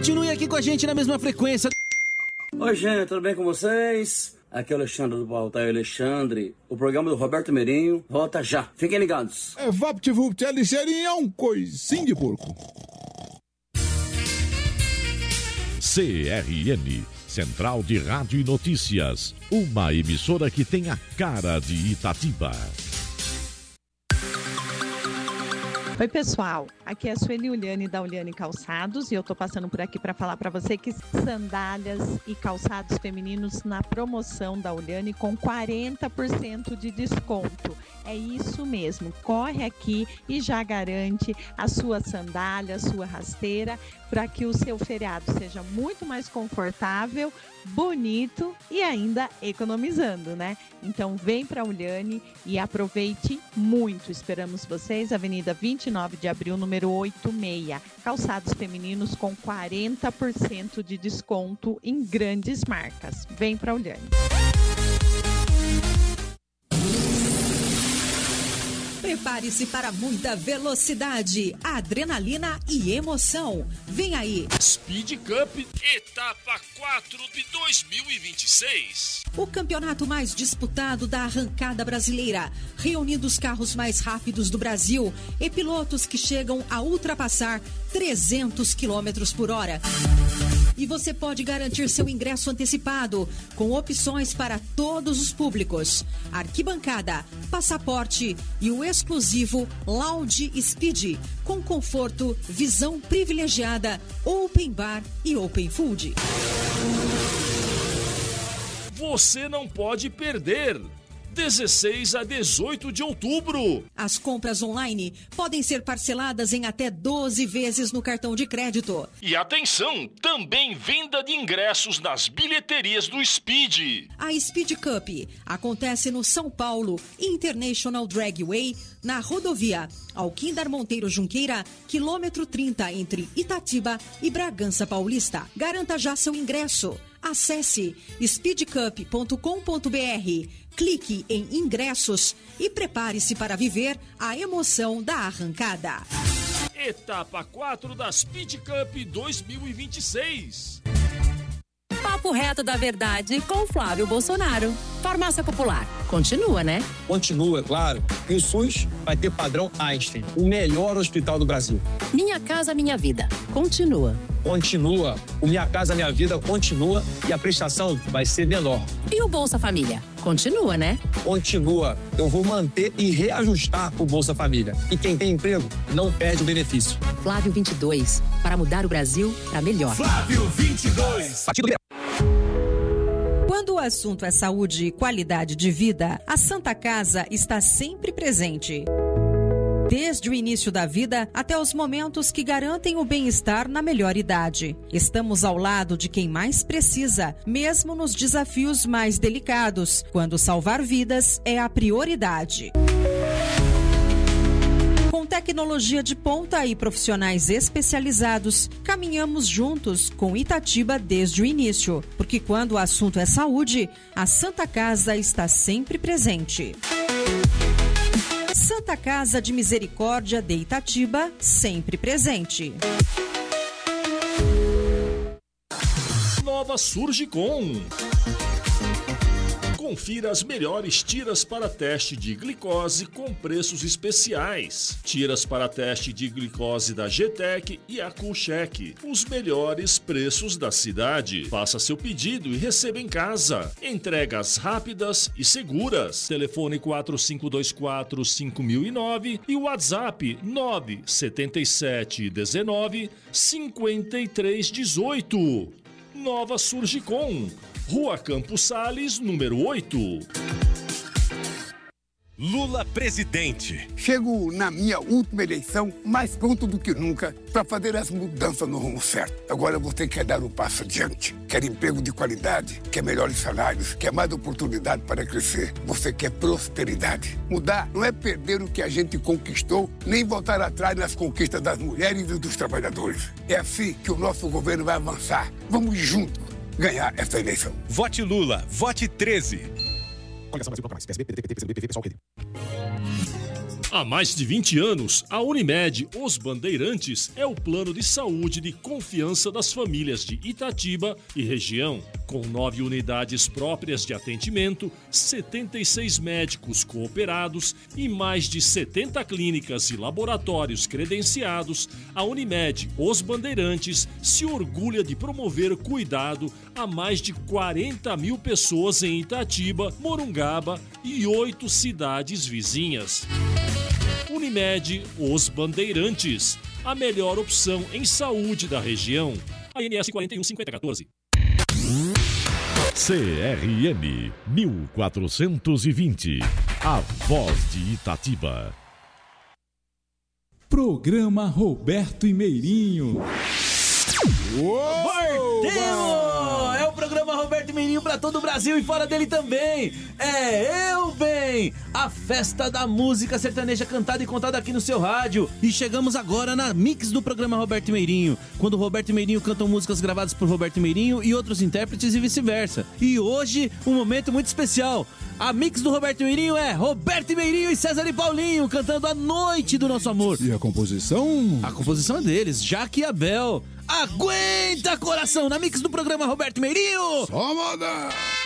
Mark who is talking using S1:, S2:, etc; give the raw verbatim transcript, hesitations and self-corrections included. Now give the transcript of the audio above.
S1: Continue aqui com a gente na mesma frequência.
S2: Oi, gente, tudo bem com vocês? Aqui é o Alexandre do Baltaio Alexandre. O programa do Roberto Meirinho volta já. Fiquem ligados.
S3: É VaptVupt, é ligeirinho, coisinho de porco.
S4: C R N, Central de Rádio e Notícias. Uma emissora que tem a cara de Itatiba.
S5: Oi, pessoal, aqui é a Sueli Uliane da Uliane Calçados e eu tô passando por aqui para falar para você que sandálias e calçados femininos na promoção da Uliane com quarenta por cento de desconto. É isso mesmo, corre aqui e já garante a sua sandália, a sua rasteira, para que o seu feriado seja muito mais confortável, bonito e ainda economizando, né? Então vem para a Uliane e aproveite muito. Esperamos vocês, Avenida vinte e nove de abril, número oitenta e seis. Calçados femininos com quarenta por cento de desconto em grandes marcas. Vem para a Uliane.
S6: Prepare-se para muita velocidade, adrenalina e emoção. Vem aí.
S7: Speed Cup Etapa quatro de dois mil e vinte e seis.
S6: O campeonato mais disputado da arrancada brasileira, reunindo os carros mais rápidos do Brasil e pilotos que chegam a ultrapassar trezentos quilômetros por hora. E você pode garantir seu ingresso antecipado, com opções para todos os públicos. Arquibancada, passaporte e o exclusivo Lounge Speed, com conforto, visão privilegiada, open bar e open food.
S7: Você não pode perder! dezesseis a dezoito de outubro.
S6: As compras online podem ser parceladas em até doze vezes no cartão de crédito.
S7: E atenção, também venda de ingressos nas bilheterias do Speed.
S6: A Speed Cup acontece no São Paulo International Dragway, na rodovia Alquindar Monteiro Junqueira, quilômetro trinta, entre Itatiba e Bragança Paulista. Garanta já seu ingresso. Acesse speedcup ponto com ponto br, clique em ingressos e prepare-se para viver a emoção da arrancada.
S7: Etapa quatro da Speed Cup dois mil e vinte e seis.
S8: Papo reto da verdade com Flávio Bolsonaro. Farmácia Popular. Continua, né?
S9: Continua, claro. E o SUS vai ter padrão Einstein, o melhor hospital do Brasil.
S8: Minha Casa Minha Vida. Continua.
S9: Continua. O Minha Casa Minha Vida continua e a prestação vai ser menor.
S8: E o Bolsa Família? Continua, né?
S9: Continua. Eu vou manter e reajustar o Bolsa Família. E quem tem emprego não perde o benefício.
S8: Flávio vinte e dois. Para mudar o Brasil para melhor.
S7: Flávio vinte e dois.
S9: Partido
S6: Quando o assunto é saúde e qualidade de vida, a Santa Casa está sempre presente. Desde o início da vida até os momentos que garantem o bem-estar na melhor idade. Estamos ao lado de quem mais precisa, mesmo nos desafios mais delicados, quando salvar vidas é a prioridade. Com tecnologia de ponta e profissionais especializados, caminhamos juntos com Itatiba desde o início, porque quando o assunto é saúde, a Santa Casa está sempre presente. Santa Casa de Misericórdia de Itatiba, sempre presente.
S7: Nova Surgicom. Confira as melhores tiras para teste de glicose com preços especiais. Tiras para teste de glicose da G-Tec e a Coolcheck. Os melhores preços da cidade. Faça seu pedido e receba em casa. Entregas rápidas e seguras. Telefone quatro cinco dois quatro, cinco mil e nove e o WhatsApp nove sete sete um nove, cinco três um oito. Nova Surgicom. Rua Campos Sales, número oito.
S10: Lula presidente.
S11: Chego na minha última eleição mais pronto do que nunca para fazer as mudanças no rumo certo. Agora você quer dar um passo adiante. Quer emprego de qualidade, quer melhores salários, quer mais oportunidade para crescer. Você quer prosperidade. Mudar não é perder o que a gente conquistou, nem voltar atrás nas conquistas das mulheres e dos trabalhadores. É assim que o nosso governo vai avançar. Vamos juntos ganhar essa eleição.
S10: Vote Lula, vote treze.
S7: Há mais de vinte anos, a Unimed Os Bandeirantes é o plano de saúde de confiança das famílias de Itatiba e região. Com nove unidades próprias de atendimento, setenta e seis médicos cooperados e mais de setenta clínicas e laboratórios credenciados, a Unimed Os Bandeirantes se orgulha de promover cuidado a mais de quarenta mil pessoas em Itatiba, Morungaba e oito cidades vizinhas. Unimed Os Bandeirantes, a melhor opção em saúde da região. A N S quatro um cinco zero um quatro.
S4: C R M mil quatrocentos e vinte, a voz de Itatiba.
S12: Programa Roberto e Meirinho.
S1: Voltemos! É o programa Roberto Meirinho pra todo o Brasil e fora dele também. É Eu Bem, a festa da música sertaneja cantada e contada aqui no seu rádio. E chegamos agora na mix do programa Roberto Meirinho, quando o Roberto Meirinho cantam músicas gravadas por Roberto Meirinho e outros intérpretes e vice-versa. E hoje, um momento muito especial. A mix do Roberto Meirinho é Roberto Meirinho e César e Paulinho cantando A Noite do Nosso Amor.
S3: E a composição?
S1: A composição é deles, Jaque e Abel. Aguenta, coração, na mix do programa Roberto Meirinho.
S3: Só moda!